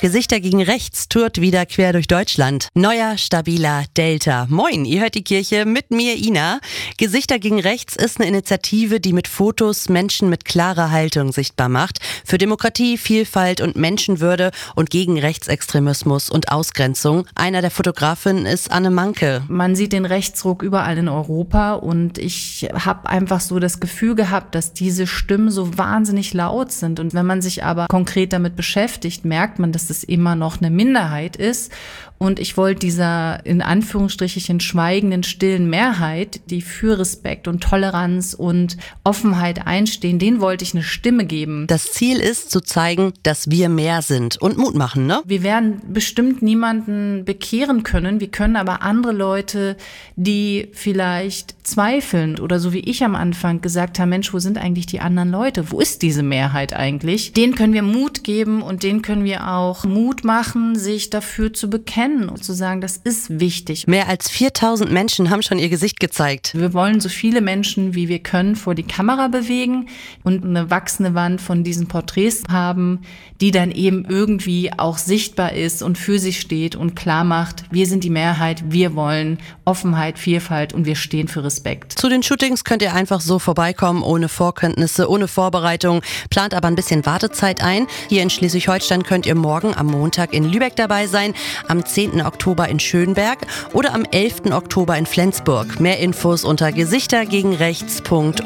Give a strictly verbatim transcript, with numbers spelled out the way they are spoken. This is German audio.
Gesichter gegen Rechts tourt wieder quer durch Deutschland. Neuer, stabiler Delta. Moin, ihr hört die Kirche mit mir, Ina. Gesichter gegen Rechts ist eine Initiative, die mit Fotos Menschen mit klarer Haltung sichtbar macht. Für Demokratie, Vielfalt und Menschenwürde und gegen Rechtsextremismus und Ausgrenzung. Einer der Fotografinnen ist Anne Manke. Man sieht den Rechtsruck überall in Europa und ich habe einfach so das Gefühl gehabt, dass diese Stimmen so wahnsinnig laut sind. Und wenn man sich aber konkret damit beschäftigt, merkt man, dass das immer noch eine Minderheit ist. Und ich wollte dieser in Anführungsstrichen schweigenden, stillen Mehrheit, die für Respekt und Toleranz und Offenheit einstehen, denen wollte ich eine Stimme geben. Das Ziel ist, zu zeigen, dass wir mehr sind und Mut machen, ne? Wir werden bestimmt niemanden bekehren können. Wir können aber andere Leute, die vielleicht zweifeln oder so wie ich am Anfang gesagt habe, Mensch, wo sind eigentlich die anderen Leute? Wo ist diese Mehrheit eigentlich? Denen können wir Mut geben und denen können wir auch Mut machen, sich dafür zu bekennen und zu sagen, das ist wichtig. Mehr als viertausend Menschen haben schon ihr Gesicht gezeigt. Wir wollen so viele Menschen, wie wir können, vor die Kamera bewegen und eine wachsende Wand von diesen Porträts haben, die dann eben irgendwie auch sichtbar ist und für sich steht und klar macht, wir sind die Mehrheit, wir wollen Offenheit, Vielfalt und wir stehen für Respekt. Zu den Shootings könnt ihr einfach so vorbeikommen, ohne Vorkenntnisse, ohne Vorbereitung, plant aber ein bisschen Wartezeit ein. Hier in Schleswig-Holstein könnt ihr morgen am Montag in Lübeck dabei sein, am zehnten Oktober in Schönberg oder am elften Oktober in Flensburg. Mehr Infos unter gesichtergegenrechts punkt org.